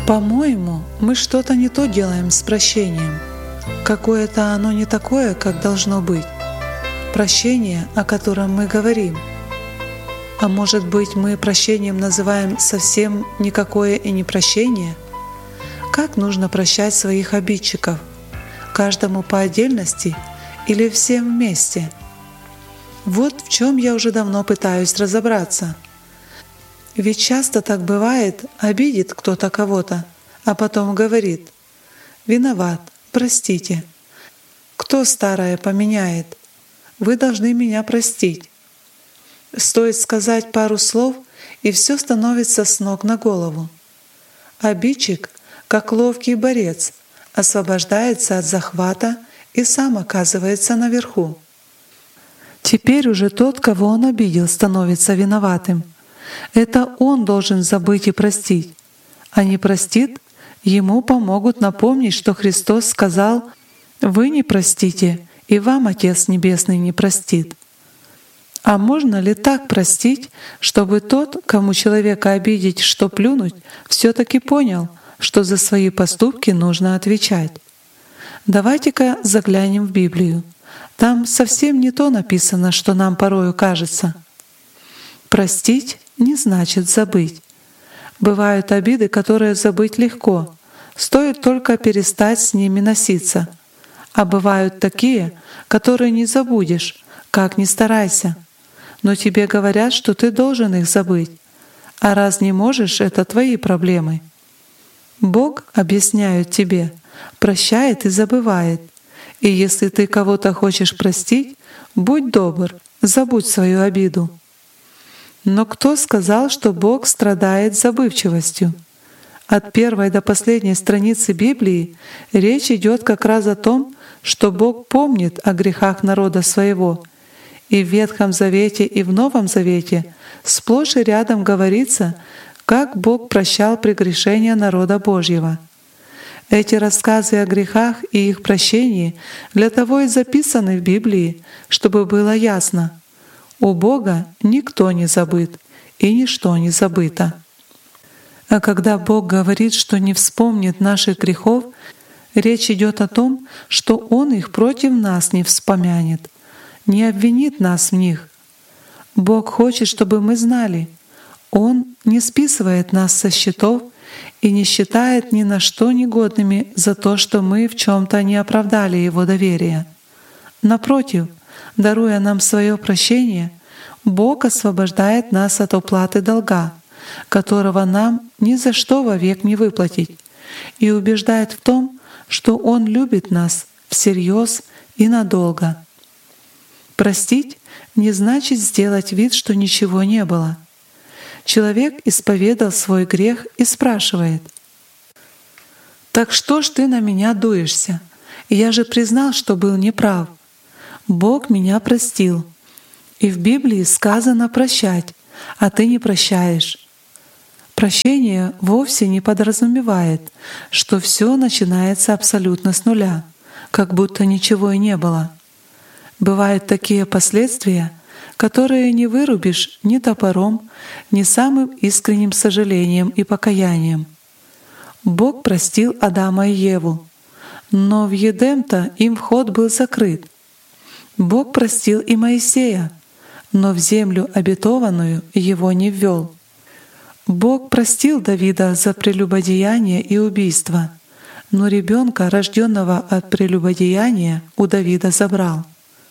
По-моему, мы что-то не то делаем с прощением. Какое-то оно не такое, как должно быть. Прощение, о котором мы говорим. А может быть, мы прощением называем совсем никакое и не прощение? Как нужно прощать своих обидчиков? Каждому по отдельности или всем вместе? Вот в чем я уже давно пытаюсь разобраться. Ведь часто так бывает, обидит кто-то кого-то, а потом говорит: «Виноват, простите. Кто старое поменяет? Вы должны меня простить». Стоит сказать пару слов, и все становится с ног на голову. Обидчик, как ловкий борец, освобождается от захвата и сам оказывается наверху. Теперь уже тот, кого он обидел, становится виноватым. Это он должен забыть и простить. А не простит, ему помогут напомнить, что Христос сказал: «Вы не простите, и вам Отец Небесный не простит». А можно ли так простить, чтобы тот, кому человека обидеть, что плюнуть, все-таки понял, что за свои поступки нужно отвечать? Давайте-ка заглянем в Библию. Там совсем не то написано, что нам порою кажется. Простить не значит забыть. Бывают обиды, которые забыть легко, стоит только перестать с ними носиться. А бывают такие, которые не забудешь, как ни старайся. Но тебе говорят, что ты должен их забыть. А раз не можешь, это твои проблемы. Бог, объясняют тебе, прощает и забывает. И если ты кого-то хочешь простить, будь добр, забудь свою обиду. Но кто сказал, что Бог страдает забывчивостью? От первой до последней страницы Библии речь идет как раз о том, что Бог помнит о грехах народа своего. И в Ветхом Завете, и в Новом Завете сплошь и рядом говорится, как Бог прощал прегрешения народа Божьего. Эти рассказы о грехах и их прощении для того и записаны в Библии, чтобы было ясно: у Бога никто не забыт и ничто не забыто. А когда Бог говорит, что не вспомнит наших грехов, речь идет о том, что Он их против нас не вспомянет, не обвинит нас в них. Бог хочет, чтобы мы знали: Он не списывает нас со счетов и не считает ни на что негодными за то, что мы в чем-то не оправдали Его доверия. Напротив, даруя нам свое прощение, Бог освобождает нас от уплаты долга, которого нам ни за что вовек не выплатить, и убеждает в том, что Он любит нас всерьез и надолго. Простить не значит сделать вид, что ничего не было. Человек исповедал свой грех и спрашивает: «Так что ж ты на меня дуешься? Я же признал, что был неправ. Бог меня простил. И в Библии сказано прощать, а ты не прощаешь». Прощение вовсе не подразумевает, что все начинается абсолютно с нуля, как будто ничего и не было. Бывают такие последствия, которые не вырубишь ни топором, ни самым искренним сожалением и покаянием. Бог простил Адама и Еву, но в Едем-то им вход был закрыт. Бог простил и Моисея, но в землю обетованную его не ввел. Бог простил Давида за прелюбодеяние и убийство, но ребенка, рожденного от прелюбодеяния, у Давида забрал.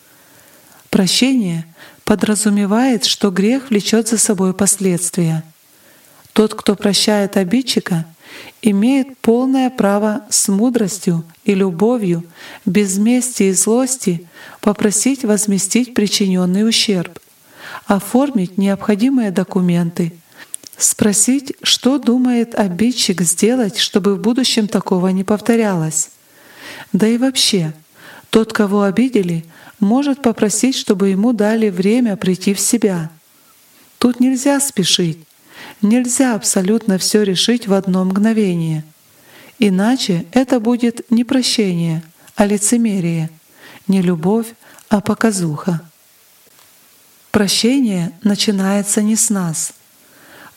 Прощение подразумевает, что грех влечет за собой последствия. Тот, кто прощает обидчика, имеет полное право с мудростью и любовью, без мести и злости попросить возместить причиненный ущерб, оформить необходимые документы, спросить, что думает обидчик сделать, чтобы в будущем такого не повторялось. Да и вообще, тот, кого обидели, может попросить, чтобы ему дали время прийти в себя. Тут нельзя спешить, нельзя абсолютно все решить в одно мгновение. Иначе это будет не прощение, а лицемерие, не любовь, а показуха. Прощение начинается не с нас.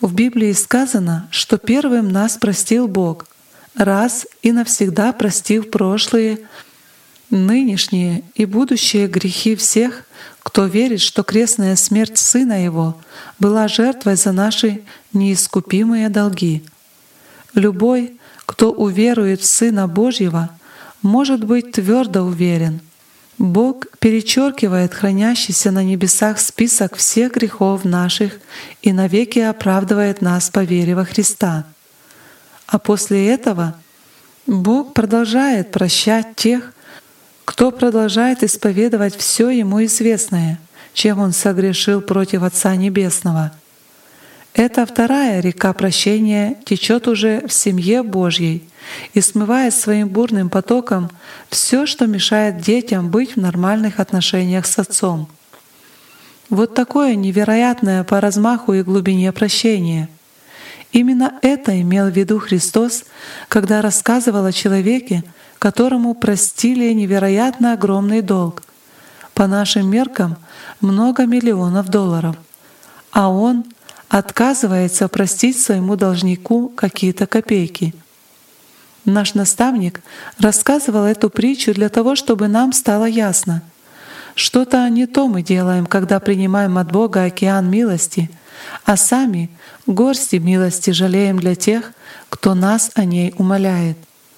В Библии сказано, что первым нас простил Бог, раз и навсегда простив прошлые, нынешние и будущие грехи всех, кто верит, что крестная смерть Сына Его была жертвой за наши неискупимые долги. Любой, кто уверует в Сына Божьего, может быть твердо уверен. Бог перечеркивает хранящийся на небесах список всех грехов наших и навеки оправдывает нас по вере во Христа. А после этого Бог продолжает прощать тех, кто продолжает исповедовать все Ему известное, чем он согрешил против Отца Небесного. Эта вторая река прощения течет уже в семье Божьей и смывает своим бурным потоком все, что мешает детям быть в нормальных отношениях с Отцом. Вот такое невероятное по размаху и глубине прощение. Именно это имел в виду Христос, когда рассказывал о человеке, которому простили невероятно огромный долг, по нашим меркам много миллионов долларов, а он отказывается простить своему должнику какие-то копейки. Наш наставник рассказывал эту притчу для того, чтобы нам стало ясно. Что-то не то мы делаем, когда принимаем от Бога океан милости, а сами горсти милости жалеем для тех, кто нас о ней умоляет.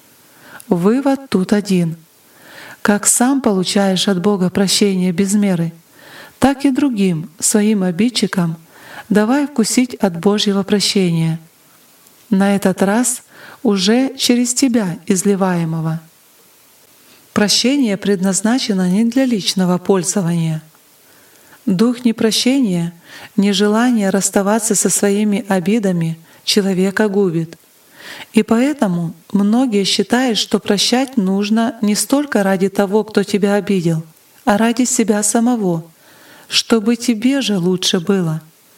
Вывод тут один. Как сам получаешь от Бога прощение без меры, так и другим, своим обидчикам, давай вкусить от Божьего прощения. На этот раз уже через тебя изливаемого. Прощение предназначено не для личного пользования. Дух непрощения, нежелание расставаться со своими обидами человека губит. И поэтому многие считают, что прощать нужно не столько ради того, кто тебя обидел, а ради себя самого, чтобы тебе же лучше было.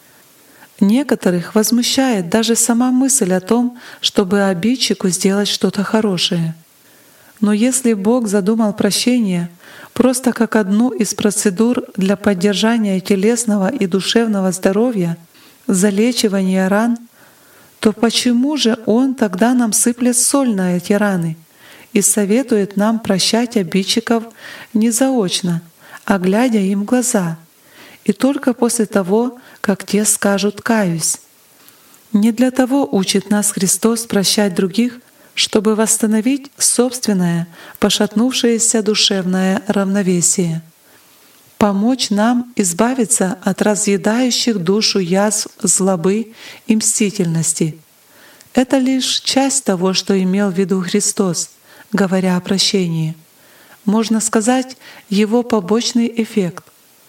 Некоторых возмущает даже сама мысль о том, чтобы обидчику сделать что-то хорошее. Но если Бог задумал прощение просто как одну из процедур для поддержания телесного и душевного здоровья, залечивания ран, то почему же Он тогда нам сыплет соль на эти раны и советует нам прощать обидчиков не заочно, а глядя им в глаза, и только после того, как те скажут «каюсь»? Не для того учит нас Христос прощать других, чтобы восстановить собственное пошатнувшееся душевное равновесие, помочь нам избавиться от разъедающих душу язв злобы и мстительности. Это лишь часть того, что имел в виду Христос, говоря о прощении. Можно сказать, его побочный эффект.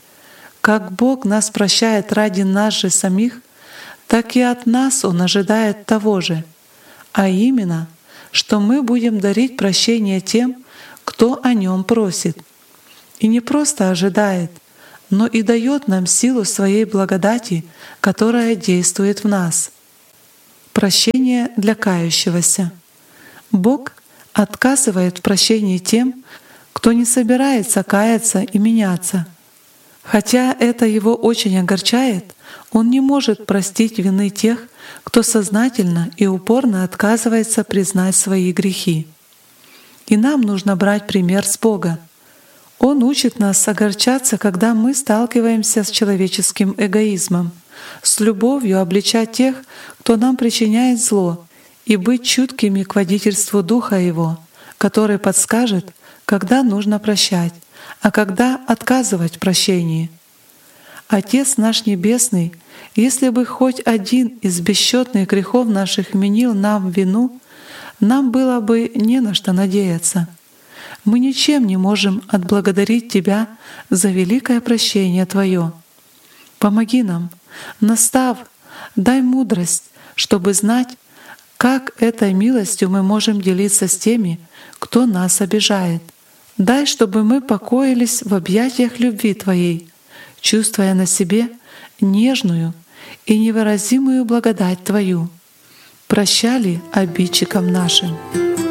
Как Бог нас прощает ради нас же самих, так и от нас Он ожидает того же, а именно, что мы будем дарить прощение тем, кто о нем просит. И не просто ожидает, но и дает нам силу своей благодати, которая действует в нас. Прощение для кающегося. Бог отказывает в прощении тем, кто не собирается каяться и меняться. Хотя это его очень огорчает, он не может простить вины тех, кто сознательно и упорно отказывается признать свои грехи. И нам нужно брать пример с Бога. Он учит нас огорчаться, когда мы сталкиваемся с человеческим эгоизмом, с любовью обличать тех, кто нам причиняет зло, и быть чуткими к водительству Духа Его, который подскажет, когда нужно прощать, а когда отказывать в прощении. Отец наш Небесный, если бы хоть один из бесчетных грехов наших вменил нам вину, нам было бы не на что надеяться. Мы ничем не можем отблагодарить Тебя за великое прощение Твое. Помоги нам, настав, дай мудрость, чтобы знать, как этой милостью мы можем делиться с теми, кто нас обижает. Дай, чтобы мы покоились в объятиях любви Твоей, чувствуя на себе нежную и невыразимую благодать Твою. Прощали обидчикам нашим.